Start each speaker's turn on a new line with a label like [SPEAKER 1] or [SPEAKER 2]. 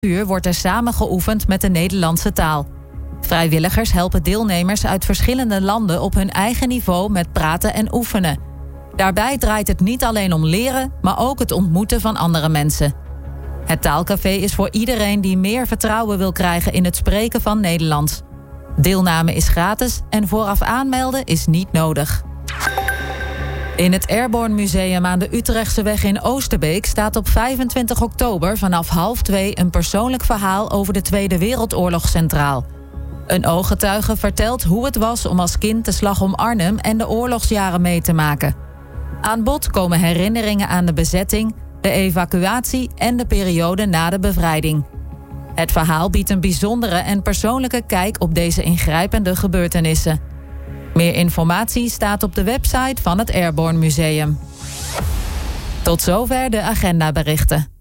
[SPEAKER 1] uur wordt er samen geoefend met de Nederlandse taal. Vrijwilligers helpen deelnemers uit verschillende landen op hun eigen niveau met praten en oefenen. Daarbij draait het niet alleen om leren, maar ook het ontmoeten van andere mensen. Het taalcafé is voor iedereen die meer vertrouwen wil krijgen in het spreken van Nederlands. Deelname is gratis en vooraf aanmelden is niet nodig. In het Airborne Museum aan de Utrechtseweg in Oosterbeek staat op 25 oktober vanaf 1:30 een persoonlijk verhaal over de Tweede Wereldoorlog centraal. Een ooggetuige vertelt hoe het was om als kind de slag om Arnhem en de oorlogsjaren mee te maken. Aan bod komen herinneringen aan de bezetting, de evacuatie en de periode na de bevrijding. Het verhaal biedt een bijzondere en persoonlijke kijk op deze ingrijpende gebeurtenissen. Meer informatie staat op de website van het Airborne Museum. Tot zover de agendaberichten.